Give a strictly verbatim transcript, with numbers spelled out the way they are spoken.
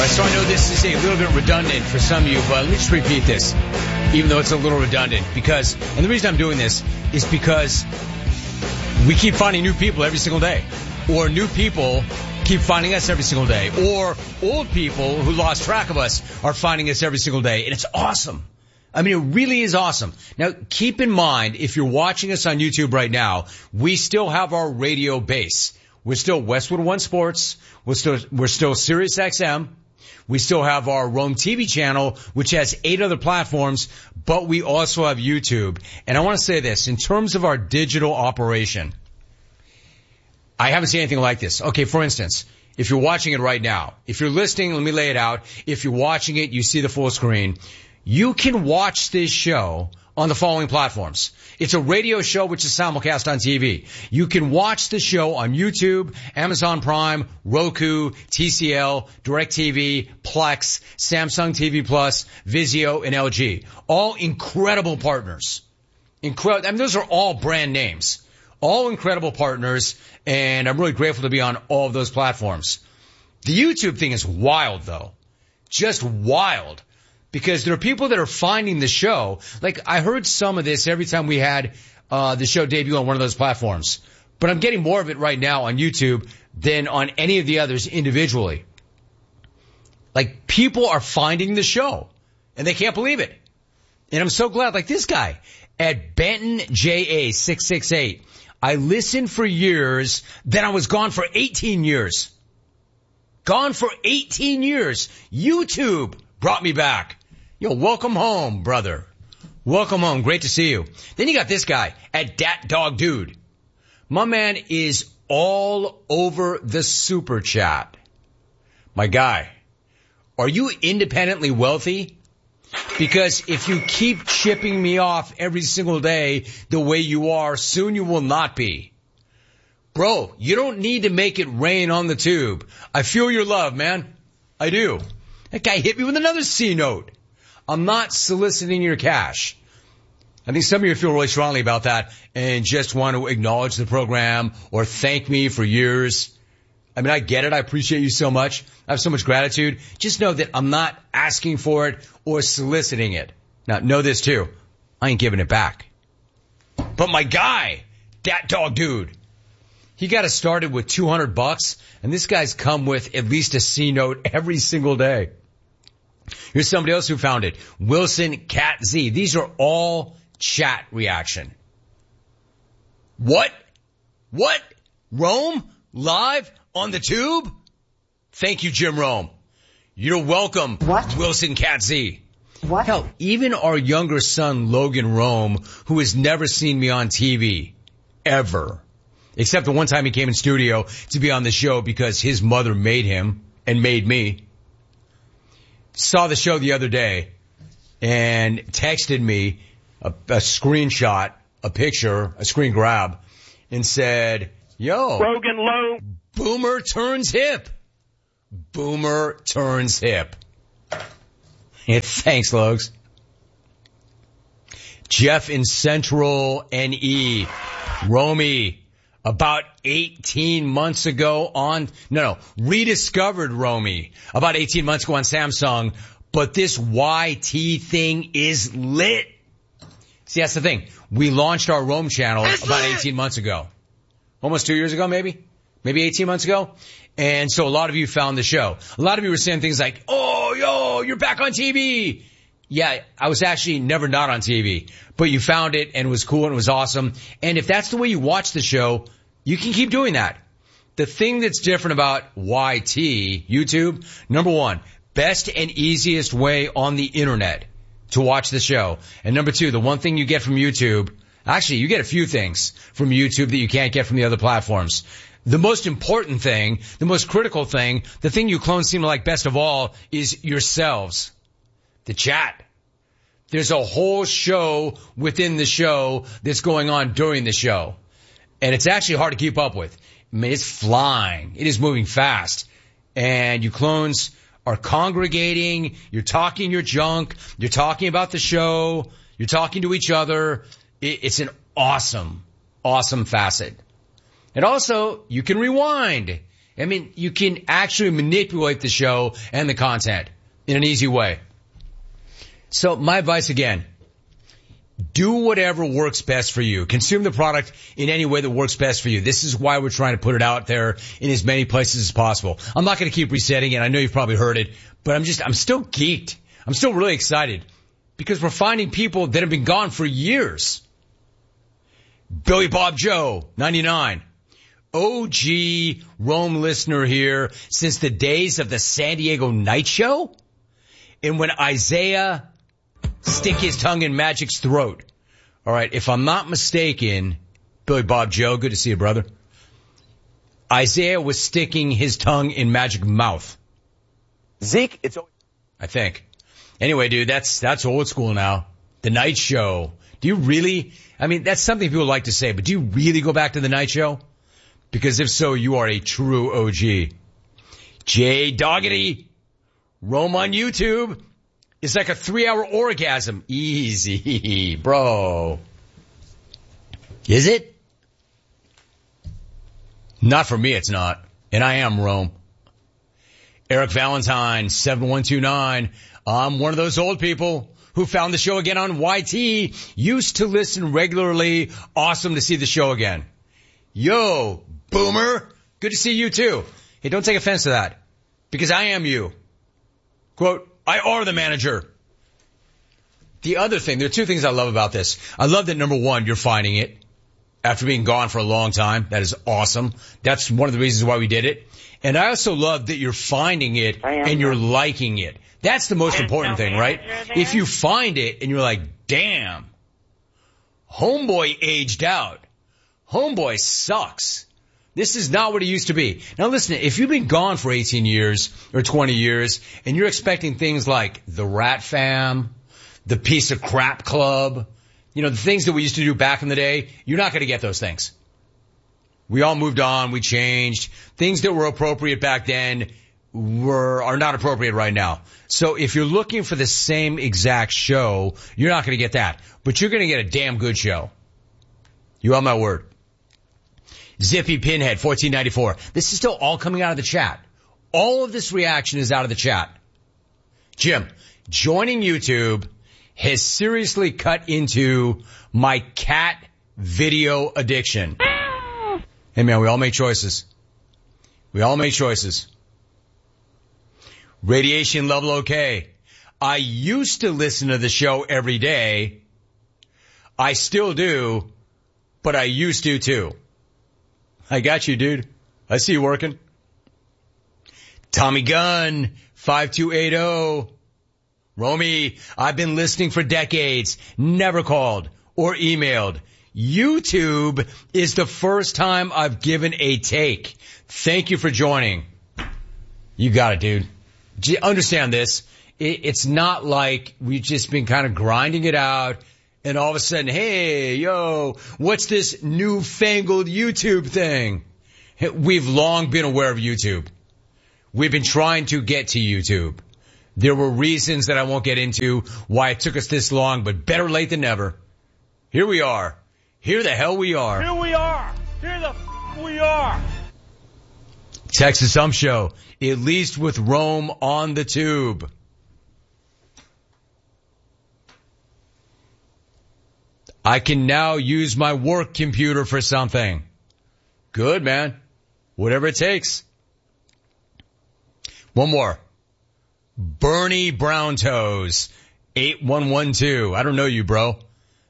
So I know this is a little bit redundant for some of you, but let me just repeat this, even though it's a little redundant, because, and the reason I'm doing this is because we keep finding new people every single day, or new people keep finding us every single day, or old people who lost track of us are finding us every single day, and it's awesome. I mean, it really is awesome. Now, keep in mind, if you're watching us on YouTube right now, we still have our radio base. We're still Westwood One Sports. We're still, we're still Sirius X M. We still have our Rome T V channel, which has eight other platforms, but we also have YouTube. And I want to say this, in terms of our digital operation, I haven't seen anything like this. Okay, for instance, if you're watching it right now, if you're listening, let me lay it out. If you're watching it, you see the full screen. You can watch this show on the following platforms. It's a radio show which is simulcast on T V. You can watch the show on YouTube, Amazon Prime, Roku, T C L, DirecTV, Plex, Samsung T V Plus, Vizio, and L G. All incredible partners. Incredible. I mean, those are all brand names. All incredible partners, and I'm really grateful to be on all of those platforms. The YouTube thing is wild, though. Just wild. Because there are people that are finding the show. Like, I heard some of this every time we had uh the show debut on one of those platforms. But I'm getting more of it right now on YouTube than on any of the others individually. Like, people are finding the show, and they can't believe it. And I'm so glad, like this guy, at Benton J A six six eight. I listened for years, then I was gone for eighteen years. Gone for eighteen years. YouTube brought me back. Yo, welcome home, brother. Welcome home. Great to see you. Then you got this guy at Dat Dog Dude. My man is all over the super chat. My guy, are you independently wealthy? Because if you keep chipping me off every single day the way you are, soon you will not be. Bro, you don't need to make it rain on the tube. I feel your love, man. I do. That guy hit me with another C note. I'm not soliciting your cash. I think some of you feel really strongly about that and just want to acknowledge the program or thank me for years. I mean, I get it. I appreciate you so much. I have so much gratitude. Just know that I'm not asking for it or soliciting it. Now, know this too. I ain't giving it back. But my guy, Dat Dog Dude, he got us started with two hundred bucks, and this guy's come with at least a C note every single day. Here's somebody else who found it. Wilson Cat Z. These are all chat reaction. What? What? Rome? Live on the tube? Thank you, Jim Rome. You're welcome, what? Wilson Cat Z. What? Hell, even our younger son, Logan Rome, who has never seen me on T V, ever, except the one time he came in studio to be on the show because his mother made him and made me, saw the show the other day and texted me a, a screenshot, a picture, a screen grab, and said, yo, Logan Lowe, Boomer turns hip. Boomer turns hip. Yeah, thanks, Logs. Jeff in Central N E. Romy, about eighteen months ago on, no, no, rediscovered Romy about eighteen months ago on Samsung, but this Y T thing is lit. See, that's the thing. We launched our Rome channel it's about lit. eighteen months ago. Almost two years ago, maybe? Maybe eighteen months ago? And so a lot of you found the show. A lot of you were saying things like, oh, yo, you're back on T V. Yeah, I was actually never not on T V, but you found it and it was cool and it was awesome. And if that's the way you watch the show, you can keep doing that. The thing that's different about Y T, YouTube, number one, best and easiest way on the internet to watch the show. And number two, the one thing you get from YouTube, actually you get a few things from YouTube that you can't get from the other platforms. The most important thing, the most critical thing, the thing you clones seem to like best of all is yourselves. The chat. There's a whole show within the show that's going on during the show. And it's actually hard to keep up with. I mean, it's flying. It is moving fast. And you clones are congregating. You're talking your junk. You're talking about the show. You're talking to each other. It's an awesome, awesome facet. And also, you can rewind. I mean, you can actually manipulate the show and the content in an easy way. So my advice again, do whatever works best for you. Consume the product in any way that works best for you. This is why we're trying to put it out there in as many places as possible. I'm not going to keep resetting it. I know you've probably heard it, but I'm just, I'm still geeked. I'm still really excited because we're finding people that have been gone for years. Billy Bob Joe, ninety-nine. O G Rome listener here since the days of the San Diego Night Show and when Isaiah stick his tongue in Magic's throat. All right, if I'm not mistaken, Billy Bob Joe, good to see you, brother. Isaiah was sticking his tongue in Magic's mouth. Zeke, it's... I think. Anyway, dude, that's that's old school now. The Night Show. Do you really... I mean, that's something people like to say, but do you really go back to the Night Show? Because if so, you are a true O G. Jay Doggety. Rome on YouTube. It's like a three-hour orgasm. Easy, bro. Is it? Not for me, it's not. And I am Rome. Eric Valentine, seven one two nine. I'm one of those old people who found the show again on Y T. Used to listen regularly. Awesome to see the show again. Yo, boomer. Good to see you too. Hey, don't take offense to that. Because I am you. Quote, I are the manager. The other thing, there are two things I love about this. I love that, number one, you're finding it after being gone for a long time. That is awesome. That's one of the reasons why we did it. And I also love that you're finding it and you're liking it. That's the most important thing, right? If you find it and you're like, damn, homeboy aged out. Homeboy sucks. This is not what it used to be. Now listen, if you've been gone for eighteen years or twenty years and you're expecting things like the Rat Fam, the Piece of Crap Club, you know, the things that we used to do back in the day, you're not going to get those things. We all moved on. We changed. Things that were appropriate back then were, are not appropriate right now. So if you're looking for the same exact show, you're not going to get that. But you're going to get a damn good show. You have my word. Zippy Pinhead, fourteen ninety-four. This is still all coming out of the chat. All of this reaction is out of the chat. Jim, joining YouTube has seriously cut into my cat video addiction. Hey man, we all make choices. We all make choices. Radiation level okay. I used to listen to the show every day. I still do, but I used to too. I got you, dude. I see you working. Tommy Gunn, five two eight zero. Romy, I've been listening for decades, never called or emailed. YouTube is the first time I've given a take. Thank you for joining. You got it, dude. Do you understand this? It's not like we've just been kind of grinding it out and all of a sudden, hey, yo, what's this newfangled YouTube thing? We've long been aware of YouTube. We've been trying to get to YouTube. There were reasons that I won't get into why it took us this long, but better late than never. Here we are. Here the hell we are. Here we are. Here the f- we are. Texas Hum Show, at least with Rome on the tube. I can now use my work computer for something. Good, man. Whatever it takes. One more. Bernie Brown Toes, eight one one two. I don't know you, bro.